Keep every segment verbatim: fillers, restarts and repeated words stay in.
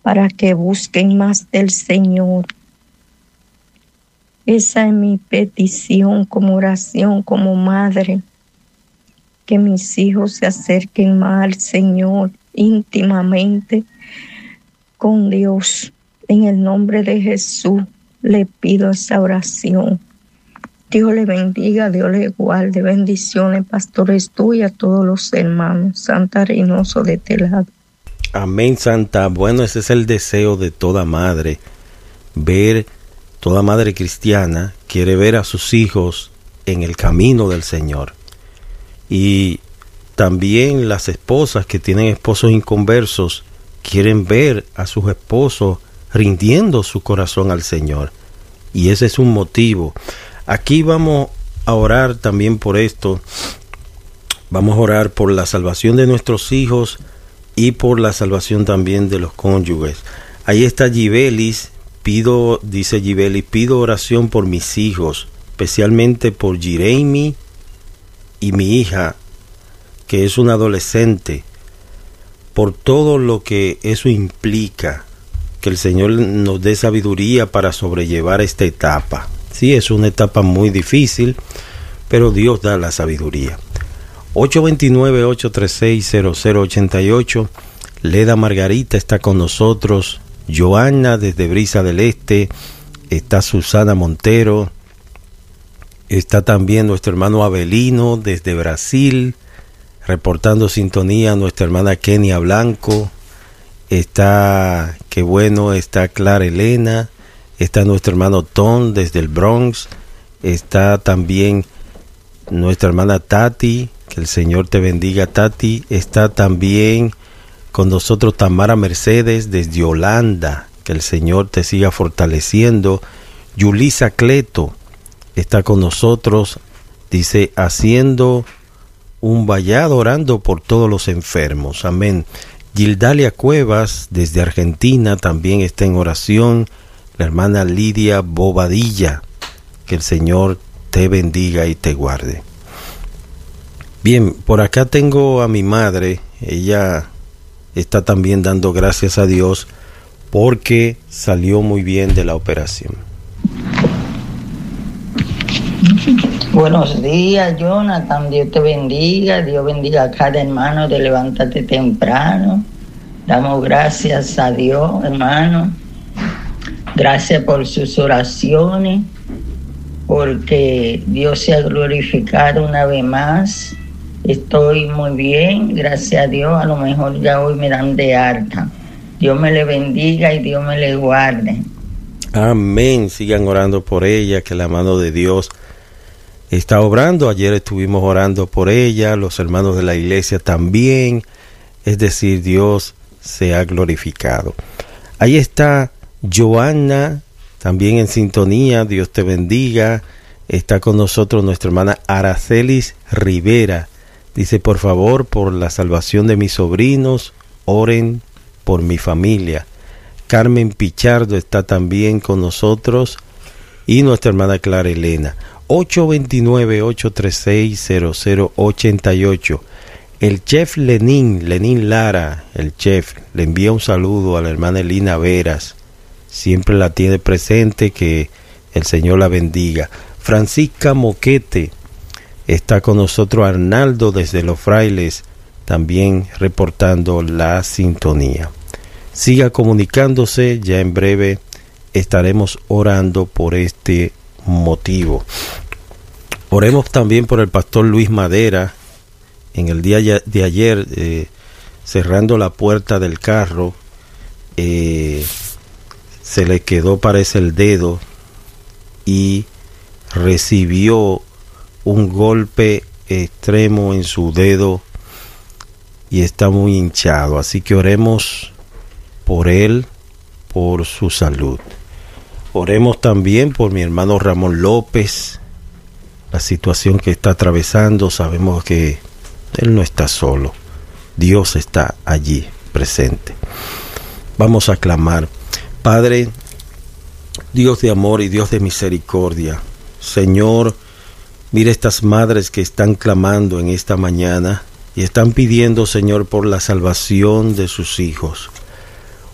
para que busquen más del Señor. Esa es mi petición como oración, como madre, que mis hijos se acerquen más al Señor íntimamente con Dios. En el nombre de Jesús le pido esa oración. Dios le bendiga, Dios le guarde. Bendiciones, pastores, tú y a todos los hermanos. Santa Reynoso de este lado. Amén, Santa. Bueno, ese es el deseo de toda madre. Ver, toda madre cristiana quiere ver a sus hijos en el camino del Señor. Y también las esposas que tienen esposos inconversos quieren ver a sus esposos rindiendo su corazón al Señor. Y ese es un motivo. Aquí vamos a orar también por esto. Vamos a orar por la salvación de nuestros hijos y por la salvación también de los cónyuges. Ahí está Gibelis. Pido, dice Gibelis, pido oración por mis hijos, especialmente por Jeremy y mi hija, que es una adolescente, por todo lo que eso implica, que el Señor nos dé sabiduría para sobrellevar esta etapa. Sí, es una etapa muy difícil, pero Dios da la sabiduría. ocho dos nueve, ocho tres seis, cero cero ocho ocho. Leda Margarita está con nosotros. Joana desde Brisa del Este. Está Susana Montero. Está también nuestro hermano Abelino desde Brasil, reportando sintonía. Nuestra hermana Kenia Blanco. Está, qué bueno, está Clara Elena. Está nuestro hermano Tom desde el Bronx. Está también nuestra hermana Tati. Que el Señor te bendiga, Tati. Está también con nosotros Tamara Mercedes desde Holanda. Que el Señor te siga fortaleciendo. Yulisa Cleto está con nosotros. Dice, haciendo un vallado, orando por todos los enfermos. Amén. Gildalia Cuevas desde Argentina también está en oración. La hermana Lidia Bobadilla. Que el Señor te bendiga y te guarde. Bien, por acá tengo a mi madre. Ella está también dando gracias a Dios porque salió muy bien de la operación. Buenos días, Jonathan. Dios te bendiga. Dios bendiga a cada hermano de Levántate Temprano. Damos gracias a Dios, hermano. Gracias por sus oraciones, porque Dios se ha glorificado una vez más. Estoy muy bien, gracias a Dios. A lo mejor ya hoy me dan de alta. Dios me le bendiga y Dios me le guarde. Amén. Sigan orando por ella, que la mano de Dios está obrando. Ayer estuvimos orando por ella, los hermanos de la iglesia también. Es decir, Dios se ha glorificado. Ahí está Joana, también en sintonía. Dios te bendiga. Está con nosotros nuestra hermana Aracelis Rivera. Dice, por favor, por la salvación de mis sobrinos, oren por mi familia. Carmen Pichardo está también con nosotros. Y nuestra hermana Clara Elena. ocho dos nueve, ocho tres seis, cero cero ocho ocho. El chef Lenín, Lenín Lara, el chef, le envía un saludo a la hermana Elina Veras. Siempre la tiene presente, que el Señor la bendiga. Francisca Moquete, está con nosotros Arnaldo desde Los Frailes, también reportando la sintonía. Siga comunicándose, ya en breve estaremos orando por este motivo. Oremos también por el pastor Luis Madera. En el día de ayer, eh, cerrando la puerta del carro, eh, se le quedó, parece, el dedo y recibió un golpe extremo en su dedo y está muy hinchado. Así que oremos por él, por su salud. Oremos también por mi hermano Ramón López, la situación que está atravesando. Sabemos que él no está solo, Dios está allí presente. Vamos a clamar. Padre, Dios de amor y Dios de misericordia, Señor, mira estas madres que están clamando en esta mañana y están pidiendo, Señor, por la salvación de sus hijos.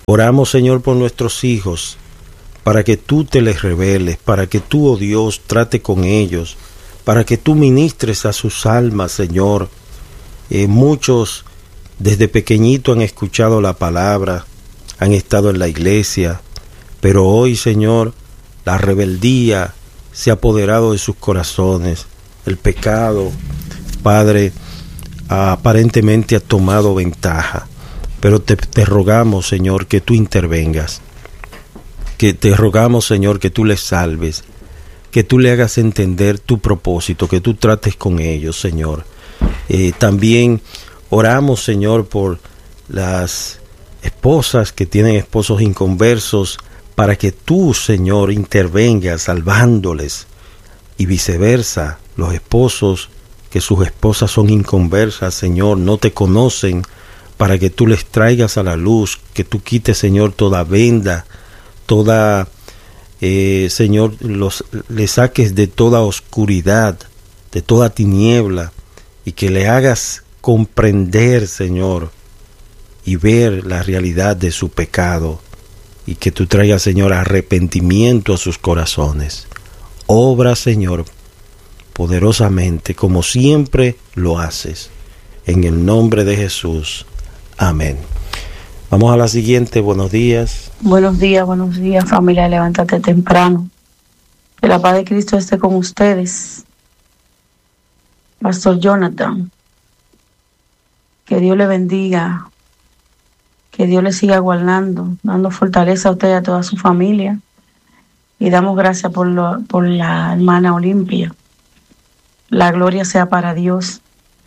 Oramos, Señor, por nuestros hijos, para que tú te les reveles, para que tú, oh Dios, trate con ellos, para que tú ministres a sus almas, Señor. Eh, muchos desde pequeñito han escuchado la palabra, han estado en la iglesia, pero hoy, Señor, la rebeldía se ha apoderado de sus corazones. El pecado, Padre, aparentemente ha tomado ventaja. Pero te, te rogamos, Señor, que tú intervengas. Que te rogamos, Señor, que tú les salves. Que tú le hagas entender tu propósito, que tú trates con ellos, Señor. Eh, también oramos, Señor, por las esposas que tienen esposos inconversos, para que tú, Señor, intervengas salvándoles, y viceversa, los esposos que sus esposas son inconversas, Señor, no te conocen, para que tú les traigas a la luz, que tú quites, Señor, toda venda, toda, eh, Señor, los, le saques de toda oscuridad, de toda tiniebla, y que le hagas comprender, Señor, y ver la realidad de su pecado, y que tú traigas, Señor, arrepentimiento a sus corazones. Obra, Señor, poderosamente, como siempre lo haces, en el nombre de Jesús. Amén. Vamos a la siguiente. Buenos días. Buenos días, buenos días, familia. Levántate temprano. Que la paz de Cristo esté con ustedes. Pastor Jonathan, que Dios le bendiga, que Dios le siga guardando, dando fortaleza a usted y a toda su familia. Y damos gracias por, lo, por la hermana Olimpia. La gloria sea para Dios.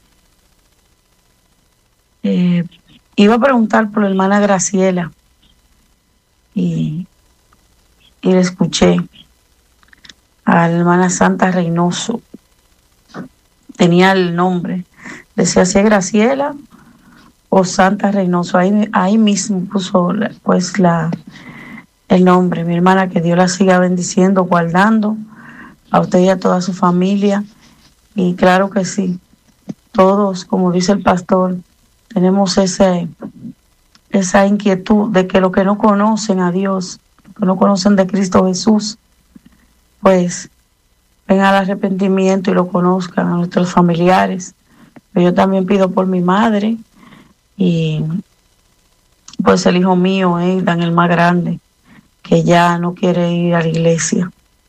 Eh, iba a preguntar por la hermana Graciela y, y le escuché a la hermana Santa Reynoso. Tenía el nombre, decía si es Graciela o Santa Reynoso. Ahí, ahí mismo puso pues la el nombre. Mi hermana, que Dios la siga bendiciendo, guardando a usted y a toda su familia. Y claro que sí, todos, como dice el pastor, tenemos ese, esa inquietud de que los que no conocen a Dios, que no conocen de Cristo Jesús, pues vengan al arrepentimiento y lo conozcan, a nuestros familiares. Pero yo también pido por mi madre y pues el hijo mío, Aidan, el más grande, que ya no quiere ir a la iglesia.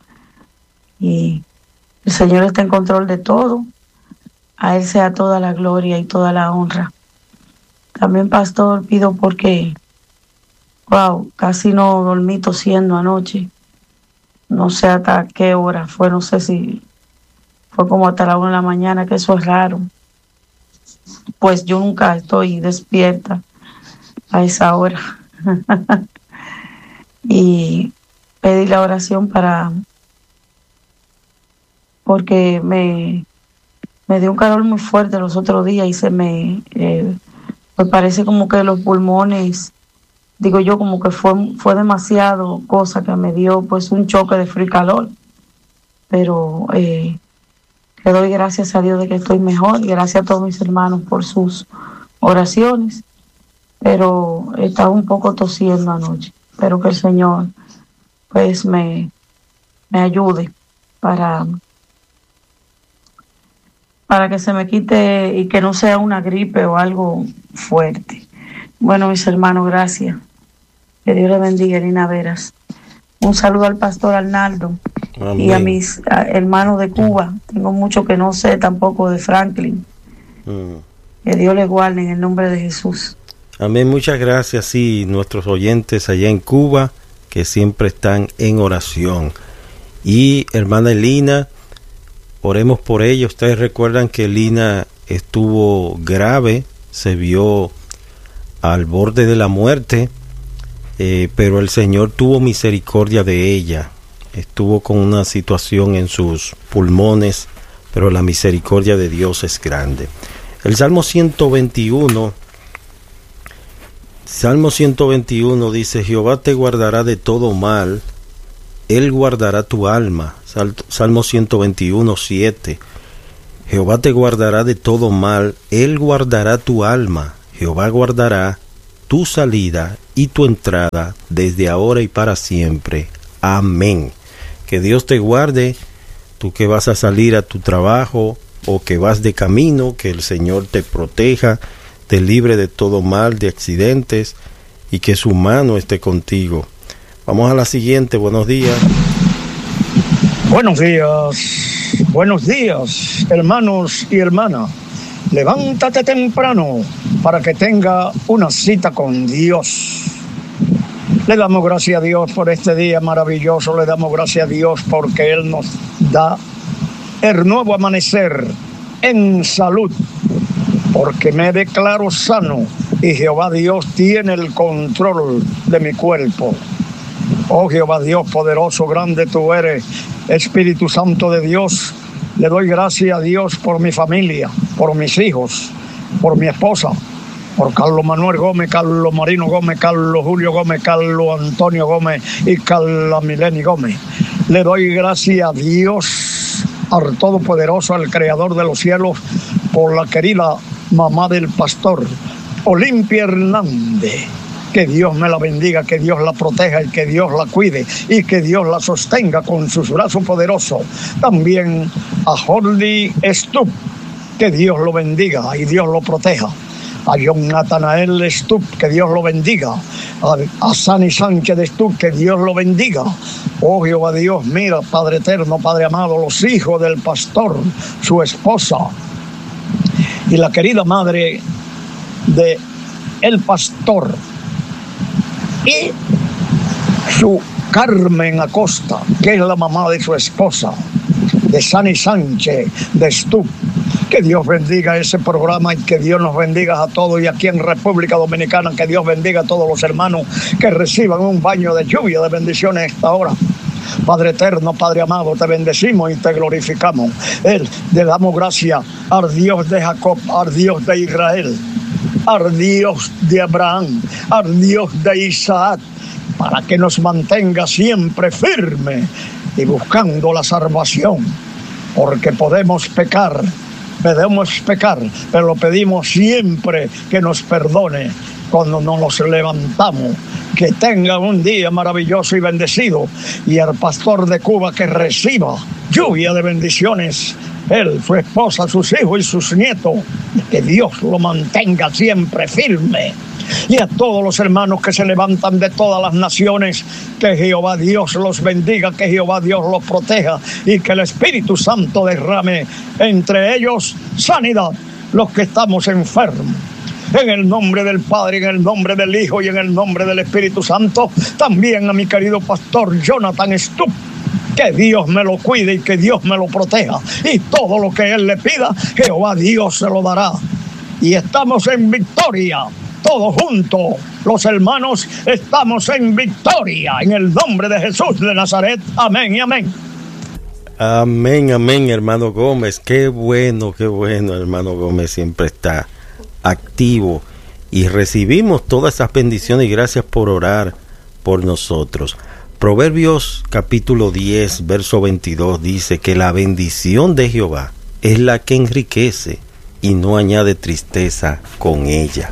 Y el Señor está en control de todo. A Él sea toda la gloria y toda la honra. También, pastor, pido porque, wow, casi no dormí tosiendo anoche. No sé hasta qué hora fue, no sé si fue como hasta la una de la mañana, que eso es raro. Pues yo nunca estoy despierta a esa hora. Y pedí la oración para, porque me, me dio un calor muy fuerte los otros días y se me, eh, me parece como que los pulmones, digo yo, como que fue, fue demasiado cosa que me dio pues un choque de frío y calor. Pero eh, le doy gracias a Dios de que estoy mejor y gracias a todos mis hermanos por sus oraciones. Pero estaba un poco tosiendo anoche. Espero que el Señor pues me, me ayude para, para que se me quite y que no sea una gripe o algo fuerte. Bueno, mis hermanos, gracias. Que Dios les bendiga, Elina Veras. Un saludo al pastor Arnaldo. Amén. Y a mis a, hermanos de Cuba. Tengo mucho que no sé tampoco de Franklin. Mm. Que Dios les guarde en el nombre de Jesús. Amén, muchas gracias. Sí, nuestros oyentes allá en Cuba, que siempre están en oración. Y hermana Elina, oremos por ella. Ustedes recuerdan que Elina estuvo grave, se vio al borde de la muerte, eh, pero el Señor tuvo misericordia de ella. Estuvo con una situación en sus pulmones, pero la misericordia de Dios es grande. El Salmo ciento veintiuno, Salmo ciento veintiuno dice: Jehová te guardará de todo mal, Él guardará tu alma. Salmo ciento veintiuno, siete. Jehová te guardará de todo mal, Él guardará tu alma. Jehová guardará tu salida y tu entrada desde ahora y para siempre. Amén. Que Dios te guarde, tú que vas a salir a tu trabajo o que vas de camino, que el Señor te proteja, te libre de todo mal, de accidentes, y que su mano esté contigo. Vamos a la siguiente. Buenos días. Buenos días, buenos días, hermanos y hermanas. Levántate temprano para que tenga una cita con Dios. Le damos gracias a Dios por este día maravilloso. Le damos gracias a Dios porque Él nos da el nuevo amanecer en salud, porque me declaro sano y Jehová Dios tiene el control de mi cuerpo. Oh Jehová Dios poderoso, grande tú eres, Espíritu Santo de Dios. Le doy gracias a Dios por mi familia, por mis hijos, por mi esposa, por Carlos Manuel Gómez, Carlos Marino Gómez, Carlos Julio Gómez, Carlos Antonio Gómez y Carla Mileni Gómez. Le doy gracias a Dios, al Todopoderoso, al Creador de los cielos, por la querida mamá del pastor, Olimpia Hernández. Que Dios me la bendiga, que Dios la proteja y que Dios la cuide y que Dios la sostenga con sus brazos poderosos. También a Jordi Stubb, que Dios lo bendiga y Dios lo proteja. A John Natanael Stubb, que Dios lo bendiga. A, a Sani Sánchez de Stubb, que Dios lo bendiga. Oh Jehová Dios, mira, Padre eterno, Padre amado, los hijos del pastor, su esposa y la querida madre de el pastor, y su Carmen Acosta, que es la mamá de su esposa, de Sani Sánchez de Stubb. Que Dios bendiga ese programa y que Dios nos bendiga a todos. Y aquí en República Dominicana, que Dios bendiga a todos los hermanos que reciban un baño de lluvia de bendiciones a esta hora. Padre eterno, Padre amado, te bendecimos y te glorificamos. Él, le damos gracias al Dios de Jacob, al Dios de Israel, al Dios de Abraham, al Dios de Isaac, para que nos mantenga siempre firme y buscando la salvación, porque podemos pecar, podemos pecar, pero lo pedimos siempre que nos perdone cuando nos levantamos. Que tenga un día maravilloso y bendecido, y al pastor de Cuba que reciba lluvia de bendiciones, él, su esposa, sus hijos y sus nietos, que Dios lo mantenga siempre firme. Y a todos los hermanos que se levantan de todas las naciones, que Jehová Dios los bendiga, que Jehová Dios los proteja y que el Espíritu Santo derrame entre ellos sanidad, los que estamos enfermos. En el nombre del Padre, en el nombre del Hijo y en el nombre del Espíritu Santo. También a mi querido pastor Jonathan Stubb, que Dios me lo cuide y que Dios me lo proteja. Y todo lo que Él le pida, Jehová Dios se lo dará. Y estamos en victoria, todos juntos, los hermanos, estamos en victoria. En el nombre de Jesús de Nazaret. Amén y amén. Amén, amén, hermano Gómez. Qué bueno, qué bueno, hermano Gómez siempre está activo, y recibimos todas esas bendiciones y gracias por orar por nosotros. Proverbios capítulo diez verso veintidós dice que la bendición de Jehová es la que enriquece y no añade tristeza con ella.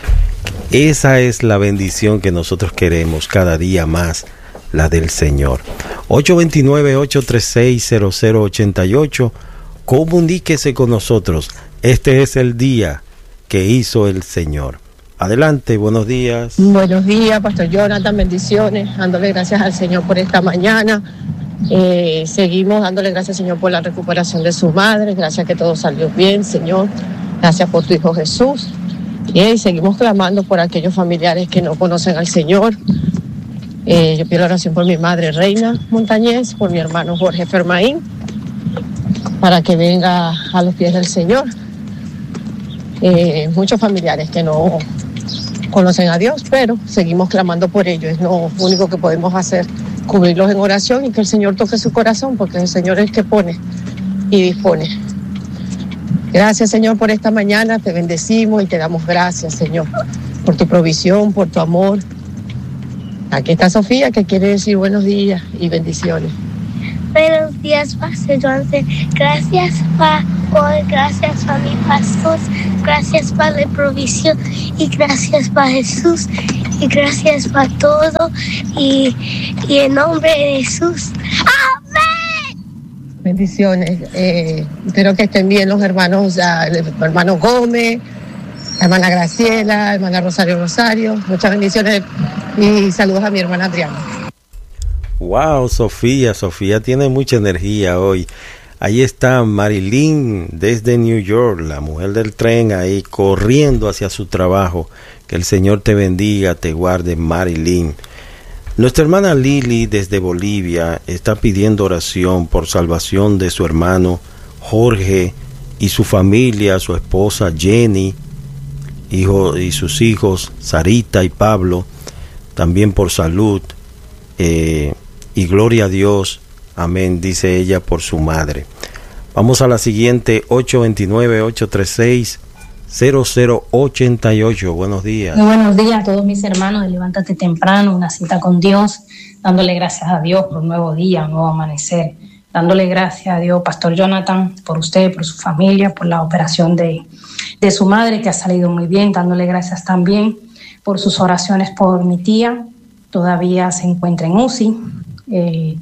Esa es la bendición que nosotros queremos cada día más, la del Señor. ocho dos nueve, ocho tres seis, cero cero ocho ocho, comuníquese con nosotros. Este es el día que hizo el Señor. Adelante, buenos días. Buenos días, Pastor Jonathan, bendiciones, dándole gracias al Señor por esta mañana. Eh, seguimos dándole gracias, Señor, por la recuperación de su madre. Gracias que todo salió bien, Señor. Gracias por tu Hijo Jesús. Y eh, seguimos clamando por aquellos familiares que no conocen al Señor. Eh, yo pido la oración por mi madre Reina Montañez, por mi hermano Jorge Fermaín, para que venga a los pies del Señor. Eh, muchos familiares que no conocen a Dios, pero seguimos clamando por ellos. Es lo único que podemos hacer, cubrirlos en oración y que el Señor toque su corazón, porque el Señor es el que pone y dispone. Gracias, Señor, por esta mañana. Te bendecimos y te damos gracias, Señor, por tu provisión, por tu amor. Aquí está Sofía, que quiere decir buenos días y bendiciones. Buenos días, Pastor Johnson. Gracias pa, por, gracias a mi pastor, gracias para la provisión y gracias para Jesús y gracias para todo y, y en nombre de Jesús. ¡Amén! Bendiciones. Eh, espero que estén bien los hermanos, uh, el hermano Gómez, la hermana Graciela, la hermana Rosario Rosario. Muchas bendiciones y saludos a mi hermana Adriana. Wow, Sofía, Sofía tiene mucha energía hoy. Ahí está Marilyn desde New York, la mujer del tren ahí corriendo hacia su trabajo. Que el Señor te bendiga, te guarde, Marilyn. Nuestra hermana Lili desde Bolivia está pidiendo oración por salvación de su hermano Jorge y su familia, su esposa Jenny, hijo y sus hijos Sarita y Pablo, también por salud. Eh, y gloria a Dios, amén, dice ella por su madre. Vamos a la siguiente, ocho dos nueve, ocho tres seis, cero cero ocho ocho. Buenos días. Muy buenos días a todos mis hermanos de Levántate Temprano, una cita con Dios, dándole gracias a Dios por un nuevo día, un nuevo amanecer, dándole gracias a Dios, Pastor Jonathan, por usted, por su familia, por la operación de, de su madre que ha salido muy bien, dándole gracias también por sus oraciones por mi tía, todavía se encuentra en U C I. Eh,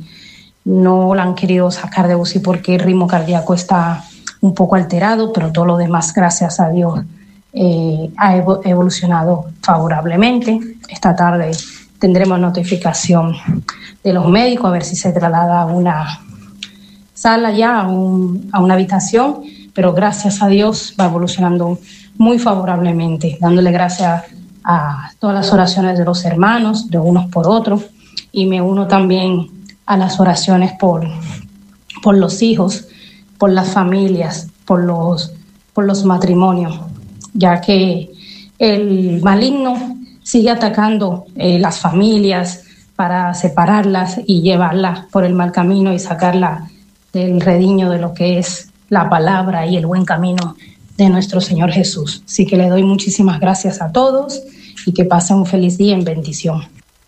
no la han querido sacar de U C I porque el ritmo cardíaco está un poco alterado, pero todo lo demás, gracias a Dios, eh, ha evo- evolucionado favorablemente. Esta tarde tendremos notificación de los médicos a ver si se traslada a una sala ya, a, un, a una habitación, pero gracias a Dios va evolucionando muy favorablemente, dándole gracias a todas las oraciones de los hermanos, de unos por otros, y me uno también a las oraciones por, por los hijos, por las familias, por los, por los matrimonios, ya que el maligno sigue atacando eh, las familias para separarlas y llevarlas por el mal camino y sacarlas del rediño de lo que es la palabra y el buen camino de nuestro Señor Jesús. Así que le doy muchísimas gracias a todos y que pasen un feliz día en bendición.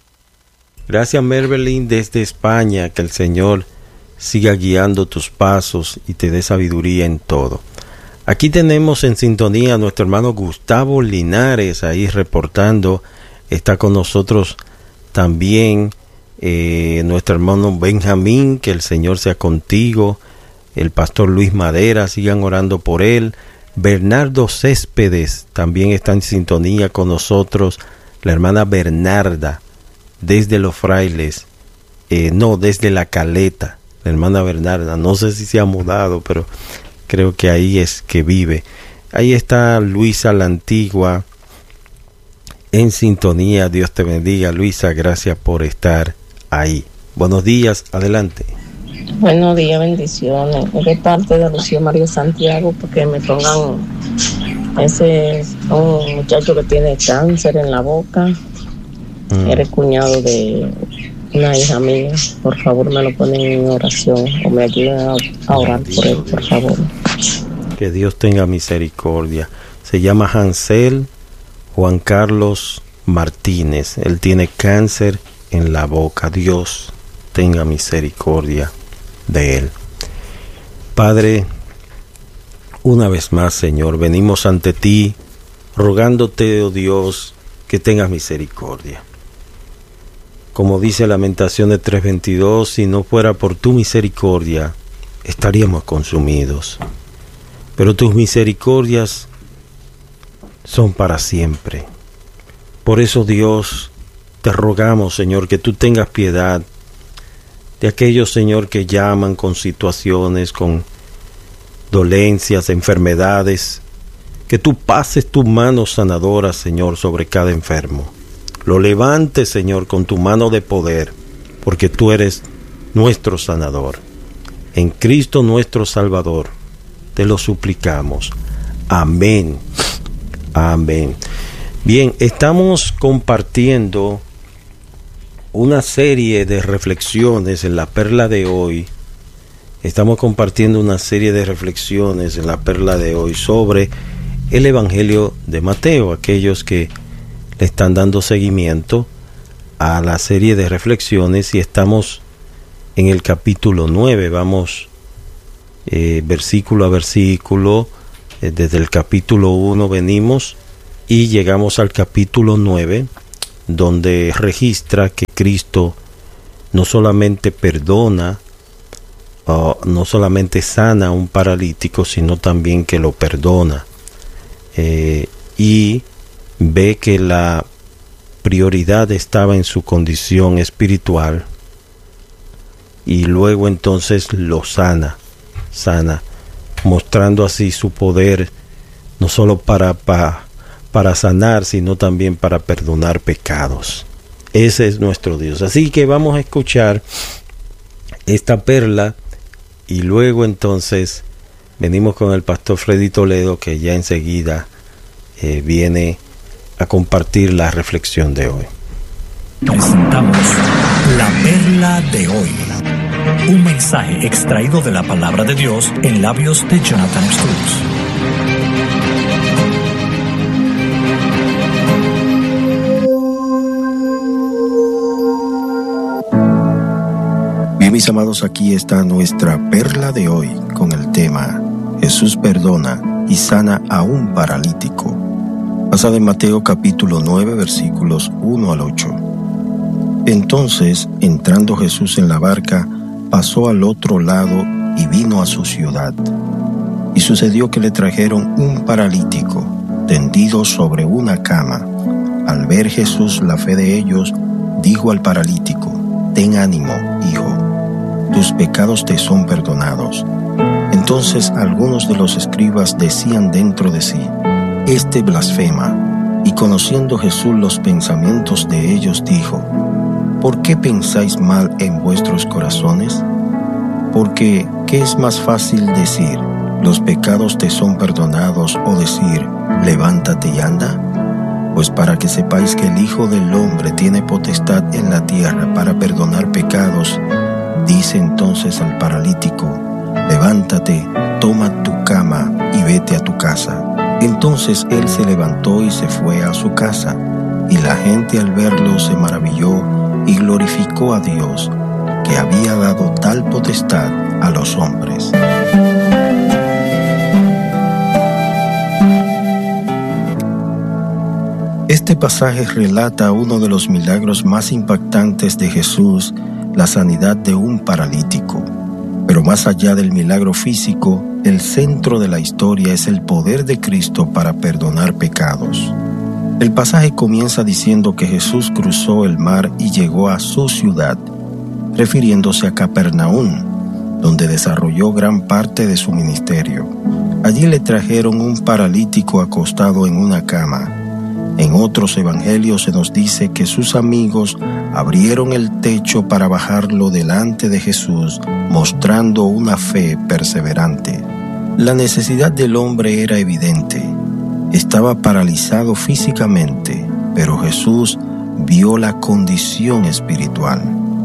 Gracias, Mervelin, desde España. Que el Señor siga guiando tus pasos y te dé sabiduría en todo. Aquí tenemos en sintonía a nuestro hermano Gustavo Linares, ahí reportando. Está con nosotros también eh, nuestro hermano Benjamín. Que el Señor sea contigo. El pastor Luis Madera, sigan orando por él. Bernardo Céspedes también está en sintonía con nosotros. La hermana Bernarda desde Los Frailes, eh, no, desde La Caleta, la hermana Bernarda, no sé si se ha mudado, pero creo que ahí es que vive. Ahí está Luisa la Antigua en sintonía. Dios te bendiga, Luisa, gracias por estar ahí. Buenos días, adelante. Buenos días, bendiciones. Es de parte de Lucía María Santiago, porque me pongan ese un muchacho que tiene cáncer en la boca. Mm. Eres cuñado de una hija mía. Por favor, me lo ponen en oración o me ayuden a, a orar por él, por favor. Que Dios tenga misericordia. Se llama Hansel Juan Carlos Martínez. Él tiene cáncer en la boca. Dios tenga misericordia de él. Padre, una vez más, Señor, venimos ante ti rogándote, oh Dios, que tengas misericordia. Como dice Lamentaciones tres veintidós, si no fuera por tu misericordia, estaríamos consumidos. Pero tus misericordias son para siempre. Por eso, Dios, te rogamos, Señor, que tú tengas piedad de aquellos, Señor, que llaman con situaciones, con dolencias, enfermedades, que tú pases tus manos sanadoras, Señor, sobre cada enfermo. Lo levantes, Señor, con tu mano de poder, porque tú eres nuestro sanador. En Cristo nuestro Salvador, te lo suplicamos. Amén. Amén. Bien, estamos compartiendo una serie de reflexiones en la perla de hoy. Estamos compartiendo una serie de reflexiones en la perla de hoy sobre el Evangelio de Mateo. Aquellos que le están dando seguimiento a la serie de reflexiones, y estamos en el capítulo nueve. Vamos eh, versículo a versículo, eh, desde el capítulo uno venimos y llegamos al capítulo nueve, donde registra que Cristo no solamente perdona, uh, no solamente sana a un paralítico, sino también que lo perdona. Eh, y ve que la prioridad estaba en su condición espiritual, y luego entonces lo sana, sana, mostrando así su poder, no solo para, para, para sanar, sino también para perdonar pecados. Ese es nuestro Dios. Así que vamos a escuchar esta perla, y luego entonces venimos con el pastor Freddy Toledo, que ya enseguida eh, viene a compartir la reflexión de hoy. Presentamos la perla de hoy, un mensaje extraído de la palabra de Dios en labios de Jonathan Struz. Bien, mis amados, aquí está nuestra perla de hoy con el tema Jesús perdona y sana a un paralítico, basada en Mateo capítulo nueve versículos uno al ocho. Entonces, entrando Jesús en la barca, pasó al otro lado y vino a su ciudad. Y sucedió que le trajeron un paralítico, tendido sobre una cama. Al ver Jesús la fe de ellos, dijo al paralítico: ten ánimo, hijo, tus pecados te son perdonados. Entonces algunos de los escribas decían dentro de sí: este blasfema. Y conociendo Jesús los pensamientos de ellos, dijo: ¿por qué pensáis mal en vuestros corazones? Porque, ¿qué es más fácil decir, los pecados te son perdonados, o decir, levántate y anda? Pues para que sepáis que el Hijo del Hombre tiene potestad en la tierra para perdonar pecados, dice entonces al paralítico: levántate, toma tu cama y vete a tu casa. Entonces él se levantó y se fue a su casa, y la gente al verlo se maravilló y glorificó a Dios, que había dado tal potestad a los hombres. Este pasaje relata uno de los milagros más impactantes de Jesús, la sanidad de un paralítico. Pero más allá del milagro físico, el centro de la historia es el poder de Cristo para perdonar pecados. El pasaje comienza diciendo que Jesús cruzó el mar y llegó a su ciudad, refiriéndose a Capernaum, donde desarrolló gran parte de su ministerio. Allí le trajeron un paralítico acostado en una cama. En otros evangelios se nos dice que sus amigos abrieron el techo para bajarlo delante de Jesús, mostrando una fe perseverante. La necesidad del hombre era evidente. Estaba paralizado físicamente, pero Jesús vio la condición espiritual.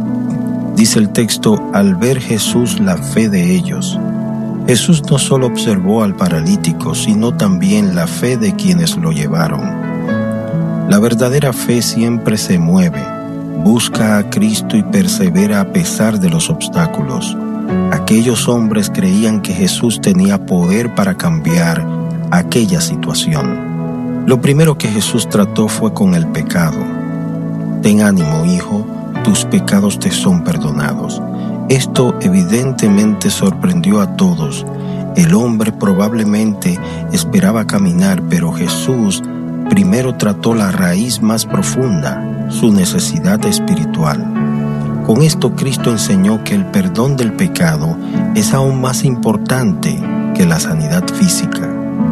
Dice el texto: al ver Jesús la fe de ellos. Jesús no solo observó al paralítico, sino también la fe de quienes lo llevaron. La verdadera fe siempre se mueve, busca a Cristo y persevera a pesar de los obstáculos. Aquellos hombres creían que Jesús tenía poder para cambiar aquella situación. Lo primero que Jesús trató fue con el pecado. Ten ánimo, hijo, tus pecados te son perdonados. Esto evidentemente sorprendió a todos. El hombre probablemente esperaba caminar, pero Jesús primero trató la raíz más profunda, su necesidad espiritual. Con esto Cristo enseñó que el perdón del pecado es aún más importante que la sanidad física.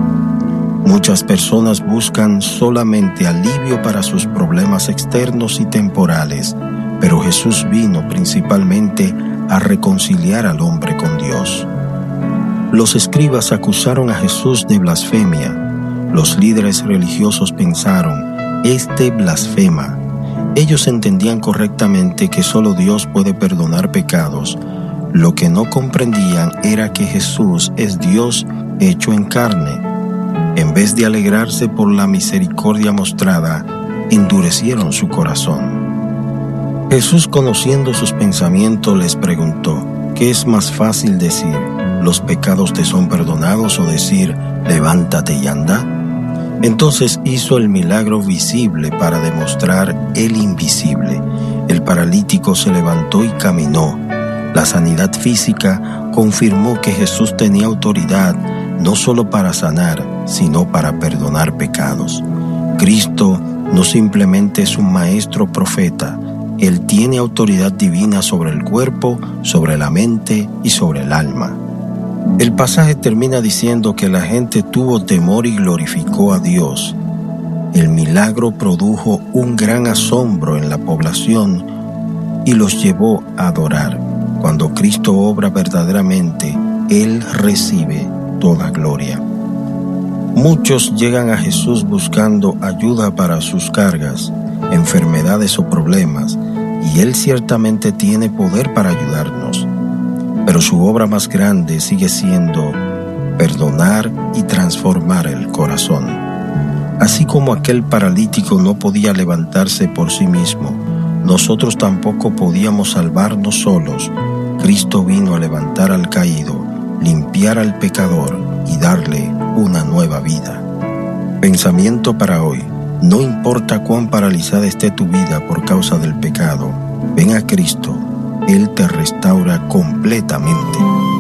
Muchas personas buscan solamente alivio para sus problemas externos y temporales, pero Jesús vino principalmente a reconciliar al hombre con Dios. Los escribas acusaron a Jesús de blasfemia. Los líderes religiosos pensaron: este blasfema. Ellos entendían correctamente que solo Dios puede perdonar pecados. Lo que no comprendían era que Jesús es Dios hecho en carne. En vez de alegrarse por la misericordia mostrada, endurecieron su corazón. Jesús, conociendo sus pensamientos, les preguntó: ¿qué es más fácil decir, los pecados te son perdonados, o decir, levántate y anda? Entonces hizo el milagro visible para demostrar el invisible. El paralítico se levantó y caminó. La sanidad física confirmó que Jesús tenía autoridad no solo para sanar, sino para perdonar pecados. Cristo no simplemente es un maestro profeta, Él tiene autoridad divina sobre el cuerpo, sobre la mente y sobre el alma. El pasaje termina diciendo que la gente tuvo temor y glorificó a Dios. El milagro produjo un gran asombro en la población y los llevó a adorar. Cuando Cristo obra verdaderamente, Él recibe toda gloria. Muchos llegan a Jesús buscando ayuda para sus cargas, enfermedades o problemas, y Él ciertamente tiene poder para ayudarnos. Pero su obra más grande sigue siendo perdonar y transformar el corazón. Así como aquel paralítico no podía levantarse por sí mismo, nosotros tampoco podíamos salvarnos solos. Cristo vino a levantar al caído, limpiar al pecador y darle una nueva vida. Pensamiento para hoy: no importa cuán paralizada esté tu vida por causa del pecado, ven a Cristo, Él te restaura completamente.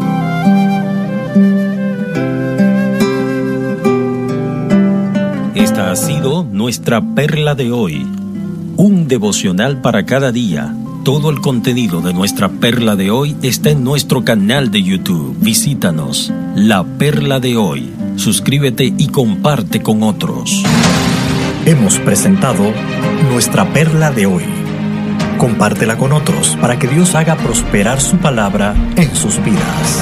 Esta ha sido nuestra perla de hoy, un devocional para cada día. Todo el contenido de nuestra perla de hoy está en nuestro canal de YouTube. Visítanos, La Perla de Hoy. Suscríbete y comparte con otros. Hemos presentado nuestra perla de hoy. Compártela con otros para que Dios haga prosperar su palabra en sus vidas.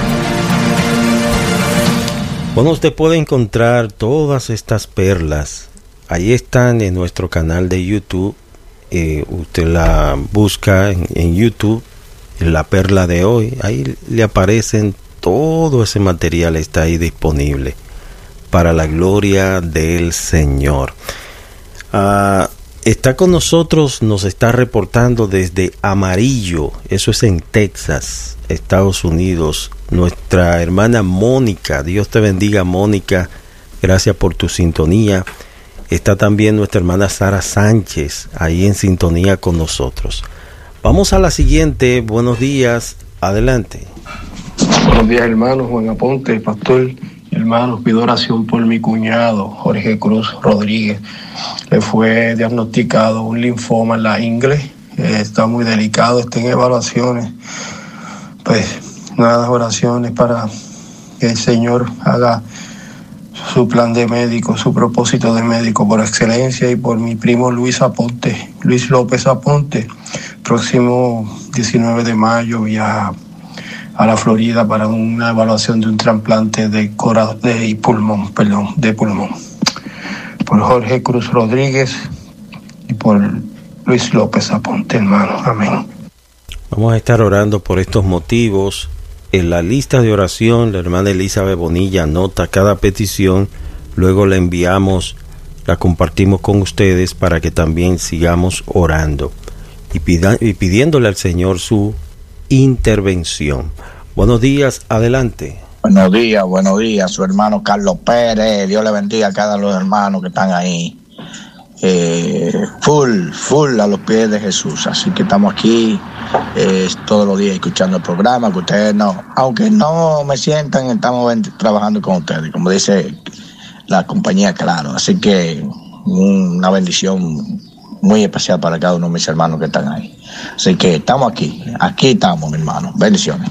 Bueno, usted puede encontrar todas estas perlas. Ahí están en nuestro canal de YouTube. Eh, usted la busca en, en YouTube, en La Perla de Hoy. Ahí le aparecen todo ese material, está ahí disponible para la gloria del Señor. Uh, está con nosotros, nos está reportando desde Amarillo, eso es en Texas, Estados Unidos, nuestra hermana Mónica. Dios te bendiga, Mónica, gracias por tu sintonía. Está también nuestra hermana Sara Sánchez, ahí en sintonía con nosotros. Vamos a la siguiente. Buenos días, adelante. Buenos días, hermanos. Juan Aponte, pastor. Hermanos, pido oración por mi cuñado, Jorge Cruz Rodríguez. Le fue diagnosticado un linfoma en la ingle. Eh, está muy delicado, está en evaluaciones. Pues nada, oraciones para que el Señor haga su plan de médico, su propósito de médico por excelencia, y por mi primo Luis Aponte, Luis López Aponte. Próximo diecinueve de mayo viaja a la Florida para una evaluación de un trasplante de cora de pulmón, perdón, de pulmón. Por Jorge Cruz Rodríguez y por Luis López Aponte, hermano. Amén. Vamos a estar orando por estos motivos. En la lista de oración, la hermana Elizabeth Bonilla anota cada petición, luego la enviamos, la compartimos con ustedes para que también sigamos orando y, pida, y pidiéndole al Señor su intervención. Buenos días, adelante. Buenos días, buenos días, su hermano Carlos Pérez. Dios le bendiga a cada uno de los hermanos que están ahí. Eh, full, full a los pies de Jesús. Así que estamos aquí eh, todos los días escuchando el programa, que ustedes no, aunque no me sientan, estamos trabajando con ustedes, como dice la compañía Claro. Así que una bendición muy especial para cada uno de mis hermanos que están ahí. Así que estamos aquí, aquí estamos, mi hermano. Bendiciones.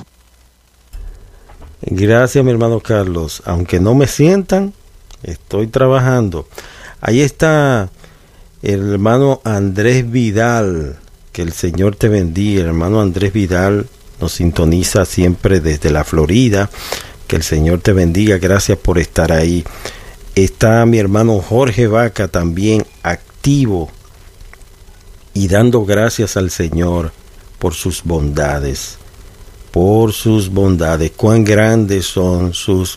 Gracias, mi hermano Carlos. Aunque no me sientan, estoy trabajando. Ahí está el hermano Andrés Vidal, que el Señor te bendiga. El hermano Andrés Vidal nos sintoniza siempre desde la Florida. Que el Señor te bendiga, gracias por estar ahí. Está mi hermano Jorge Vaca también activo y dando gracias al Señor por sus bondades, por sus bondades. Cuán grandes son sus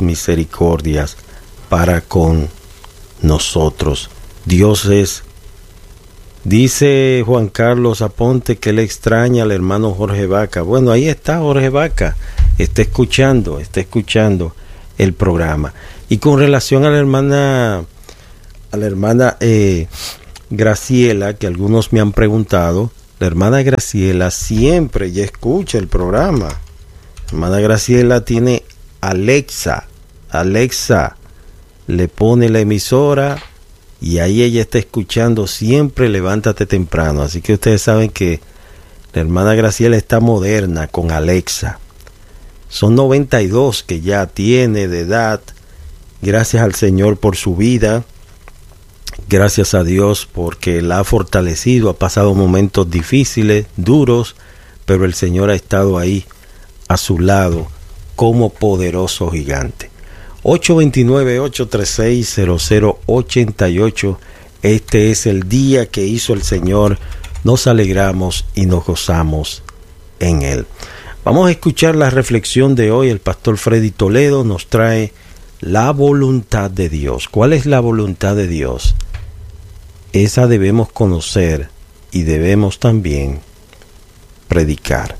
misericordias para con nosotros. Dios es Dice Juan Carlos Aponte que él extraña al hermano Jorge Vaca. Bueno, ahí está Jorge Vaca, está escuchando, está escuchando el programa. Y con relación a la hermana, a la hermana eh, Graciela, que algunos me han preguntado, la hermana Graciela siempre ya escucha el programa. La hermana Graciela tiene Alexa, Alexa, le pone la emisora y ahí ella está escuchando siempre Levántate Temprano. Así que ustedes saben que la hermana Graciela está moderna con Alexa. Son noventa y dos que ya tiene de edad. Gracias al Señor por su vida. Gracias a Dios porque la ha fortalecido. Ha pasado momentos difíciles, duros, pero el Señor ha estado ahí a su lado como poderoso gigante. ocho dos nueve, ocho tres seis, cero cero ocho ocho. Este es el día que hizo el Señor. Nos alegramos y nos gozamos en Él. Vamos a escuchar la reflexión de hoy. El pastor Freddy Toledo nos trae la voluntad de Dios. ¿Cuál es la voluntad de Dios? Esa debemos conocer y debemos también predicar.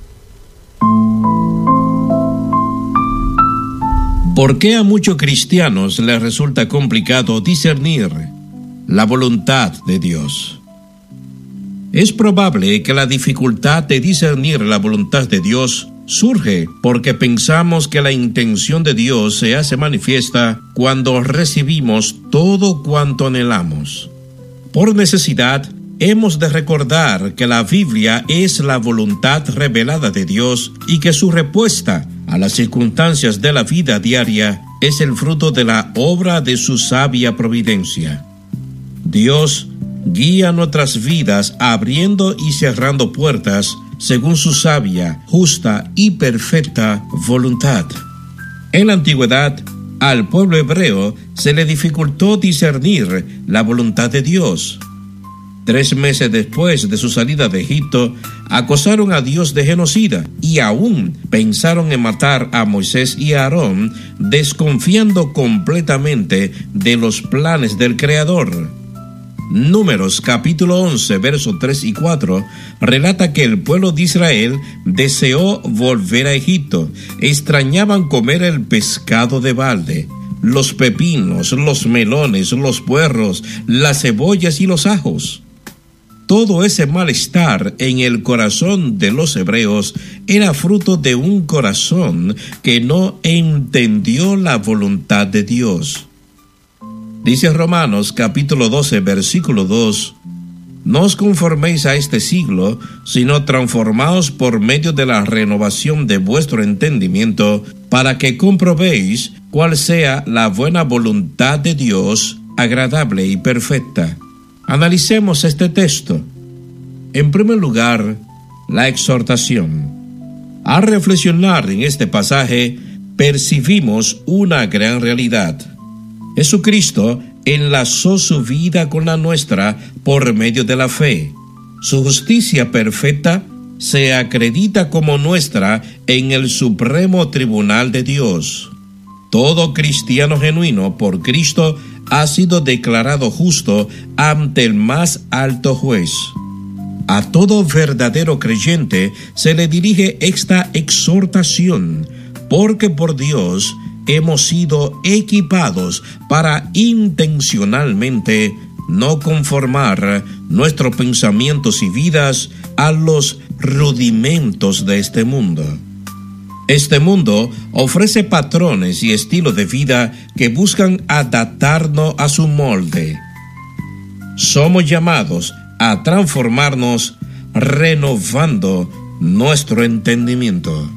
¿Por qué a muchos cristianos les resulta complicado discernir la voluntad de Dios? Es probable que la dificultad de discernir la voluntad de Dios surge porque pensamos que la intención de Dios se hace manifiesta cuando recibimos todo cuanto anhelamos. Por necesidad, hemos de recordar que la Biblia es la voluntad revelada de Dios y que su respuesta a las circunstancias de la vida diaria es el fruto de la obra de su sabia providencia. Dios guía nuestras vidas abriendo y cerrando puertas según su sabia, justa y perfecta voluntad. En la antigüedad, al pueblo hebreo se le dificultó discernir la voluntad de Dios. Tres meses después de su salida de Egipto, acusaron a Dios de genocida y aún pensaron en matar a Moisés y a Aarón, desconfiando completamente de los planes del Creador. Números capítulo once, versos tres y cuatro, relata que el pueblo de Israel deseó volver a Egipto. Extrañaban comer el pescado de balde, los pepinos, los melones, los puerros, las cebollas y los ajos. Todo ese malestar en el corazón de los hebreos era fruto de un corazón que no entendió la voluntad de Dios. Dice Romanos capítulo doce, versículo dos, no os conforméis a este siglo, sino transformaos por medio de la renovación de vuestro entendimiento, para que comprobéis cuál sea la buena voluntad de Dios, agradable y perfecta. Analicemos este texto. En primer lugar, la exhortación. Al reflexionar en este pasaje, percibimos una gran realidad. Jesucristo enlazó su vida con la nuestra por medio de la fe. Su justicia perfecta se acredita como nuestra en el supremo tribunal de Dios. Todo cristiano genuino por Cristo ha sido declarado justo ante el más alto juez. A todo verdadero creyente se le dirige esta exhortación, porque por Dios hemos sido equipados para intencionalmente no conformar nuestros pensamientos y vidas a los rudimentos de este mundo. Este mundo ofrece patrones y estilos de vida que buscan adaptarnos a su molde. Somos llamados a transformarnos renovando nuestro entendimiento.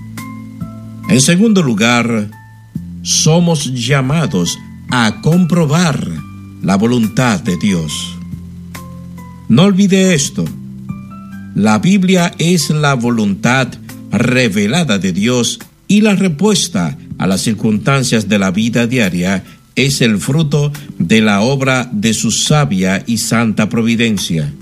En segundo lugar, somos llamados a comprobar la voluntad de Dios. No olvide esto. La Biblia es la voluntad revelada de Dios y la respuesta a las circunstancias de la vida diaria es el fruto de la obra de su sabia y santa providencia.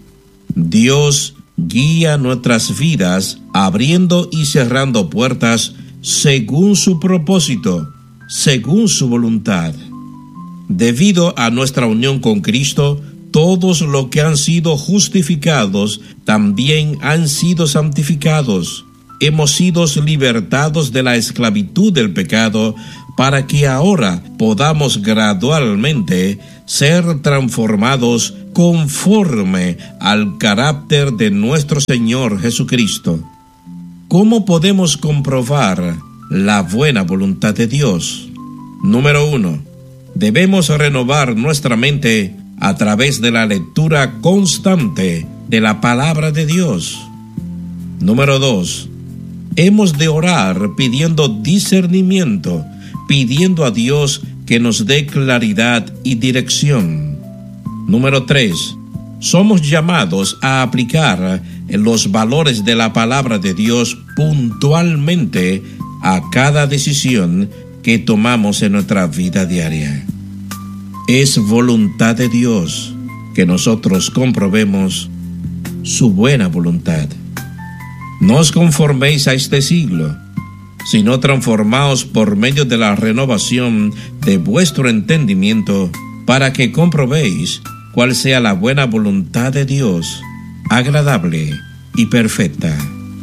Dios guía nuestras vidas abriendo y cerrando puertas según su propósito, según su voluntad. Debido a nuestra unión con Cristo, todos los que han sido justificados también han sido santificados. Hemos sido libertados de la esclavitud del pecado para que ahora podamos gradualmente ser transformados conforme al carácter de nuestro Señor Jesucristo. ¿Cómo podemos comprobar la buena voluntad de Dios? Número uno, debemos renovar nuestra mente a través de la lectura constante de la palabra de Dios. Número dos, hemos de orar pidiendo discernimiento, pidiendo a Dios que nos dé claridad y dirección. Número tres, somos llamados a aplicar los valores de la palabra de Dios puntualmente a cada decisión que tomamos en nuestra vida diaria. Es voluntad de Dios que nosotros comprobemos su buena voluntad. No os conforméis a este siglo, sino transformaos por medio de la renovación de vuestro entendimiento, para que comprobéis cuál sea la buena voluntad de Dios, agradable y perfecta.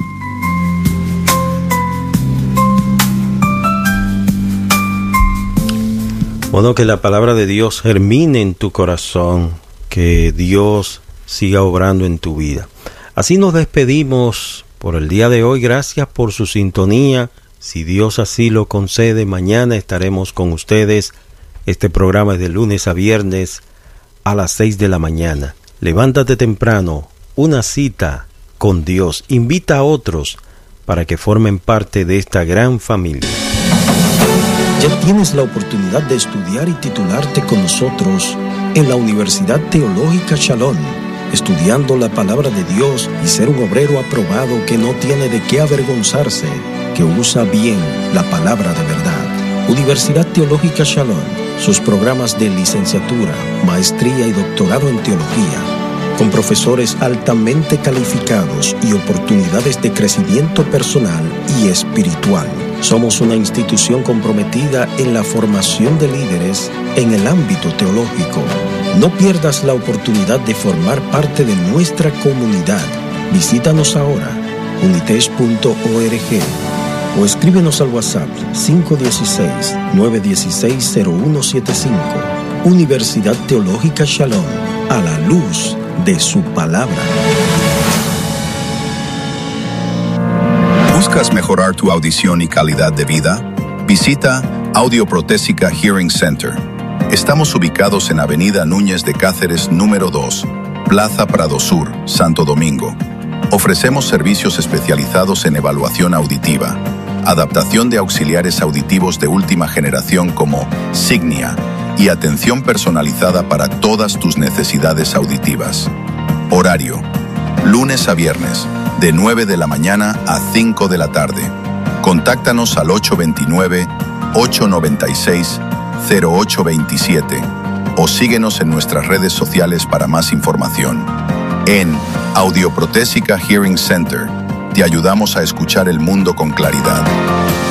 Bueno, que la palabra de Dios germine en tu corazón, que Dios siga obrando en tu vida. Así nos despedimos por el día de hoy. Gracias por su sintonía. Si Dios así lo concede, mañana estaremos con ustedes. Este programa es de lunes a viernes a las seis de la mañana. Levántate temprano, una cita con Dios. Invita a otros para que formen parte de esta gran familia. Ya tienes la oportunidad de estudiar y titularte con nosotros en la Universidad Teológica Shalom, estudiando la palabra de Dios y ser un obrero aprobado que no tiene de qué avergonzarse, que usa bien la palabra de verdad. Universidad Teológica Shalom, sus programas de licenciatura, maestría y doctorado en teología, con profesores altamente calificados y oportunidades de crecimiento personal y espiritual. Somos una institución comprometida en la formación de líderes en el ámbito teológico. No pierdas la oportunidad de formar parte de nuestra comunidad. Visítanos ahora, unitesh punto org, o escríbenos al WhatsApp cinco uno seis, nueve uno seis, cero uno siete cinco. Universidad Teológica Shalom, a la luz de su palabra. ¿Buscas mejorar tu audición y calidad de vida? Visita Audioprotésica Hearing Center. Estamos ubicados en Avenida Núñez de Cáceres número dos, Plaza Prado Sur, Santo Domingo. Ofrecemos servicios especializados en evaluación auditiva, adaptación de auxiliares auditivos de última generación como Signia y atención personalizada para todas tus necesidades auditivas. Horario: lunes a viernes, de nueve de la mañana a cinco de la tarde. Contáctanos al ocho dos nueve, ocho nueve seis, cero ocho dos siete o síguenos en nuestras redes sociales para más información. En Audioprotésica Hearing Center, te ayudamos a escuchar el mundo con claridad.